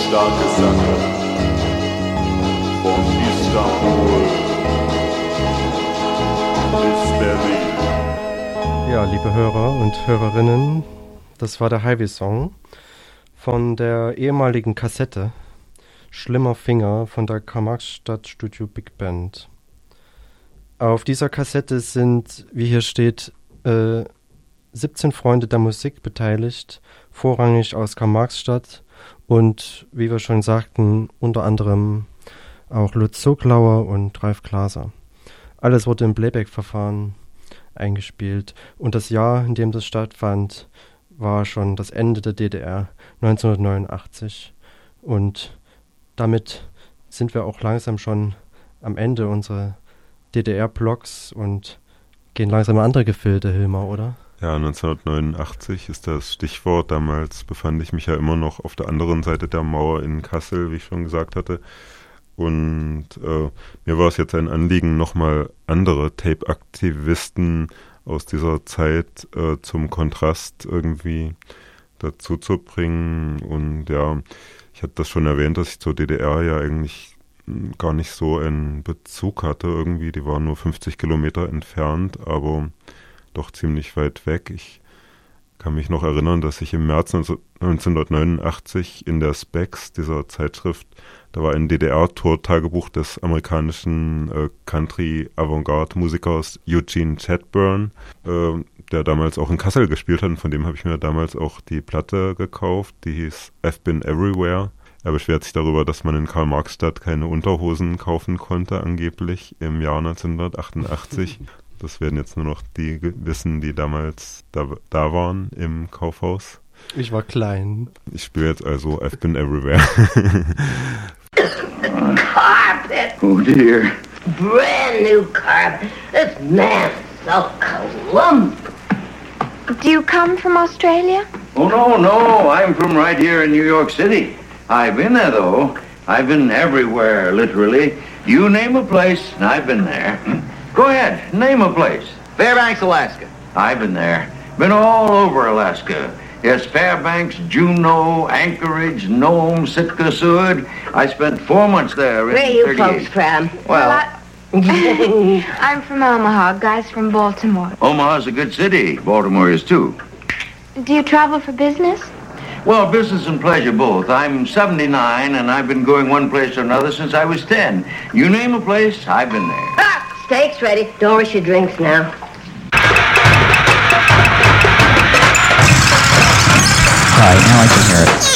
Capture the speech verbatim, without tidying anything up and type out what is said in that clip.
starke Sache von Istanbul bis Berlin. Ja, liebe Hörer und Hörerinnen, das war der Highway-Song von der ehemaligen Kassette Schlimmer Finger von der Karl-Marx-Stadt Studio Big Band. Auf dieser Kassette sind, wie hier steht, äh, siebzehn Freunde der Musik beteiligt, vorrangig aus Karl-Marx-Stadt und, wie wir schon sagten, unter anderem auch Lutz Soglauer und Ralf Glaser. Alles wurde im Playback-Verfahren eingespielt und das Jahr, in dem das stattfand, war schon das Ende der D D R, neunzehnhundertneunundachtzig, und damit sind wir auch langsam schon am Ende unserer D D R-Blogs und gehen langsam in andere Gefilde, Hilmar, oder? Ja, neunzehnhundertneunundachtzig ist das Stichwort. Damals befand ich mich ja immer noch auf der anderen Seite der Mauer in Kassel, wie ich schon gesagt hatte. Und äh, mir war es jetzt ein Anliegen, nochmal andere Tape-Aktivisten aus dieser Zeit äh, zum Kontrast irgendwie dazu zu bringen. Und ja, ich hatte das schon erwähnt, dass ich zur D D R ja eigentlich gar nicht so einen Bezug hatte irgendwie. Die waren nur fünfzig Kilometer entfernt, aber doch ziemlich weit weg. Ich kann mich noch erinnern, dass ich im März neunzehnhundertneunundachtzig in der Specs, dieser Zeitschrift, da war ein D D R-Tour-Tagebuch des amerikanischen äh, Country-Avantgarde-Musikers Eugene Chadbourne, äh, der damals auch in Kassel gespielt hat. Und von dem habe ich mir damals auch die Platte gekauft, die hieß I've Been Everywhere. Er beschwert sich darüber, dass man in Karl-Marx-Stadt keine Unterhosen kaufen konnte, angeblich im Jahr neunzehnhundertachtundachtzig. Das werden jetzt nur noch die wissen, die damals da, da waren im Kaufhaus. Ich war klein. Ich spiele jetzt also I've Been Everywhere. Carpet. Oh dear. Brand new carpet. This man's so clump. Do you come from Australia? Oh no, no, I'm from right here in New York City. I've been there though. I've been everywhere, literally. You name a place, and I've been there. Go ahead, name a place. Fairbanks, Alaska. I've been there. Been all over Alaska. Yes, Fairbanks, Juneau, Anchorage, Nome, Sitka, Seward. I spent four months there. Where are you folks from? Well, I, I'm from Omaha. Guys from Baltimore. Omaha's a good city. Baltimore is too. Do you travel for business? Well, business and pleasure both. I'm seventy-nine, and I've been going one place or another since I was ten. You name a place, I've been there. Ah, steak's ready. Don't rush your drinks now. Right, now I can hear it.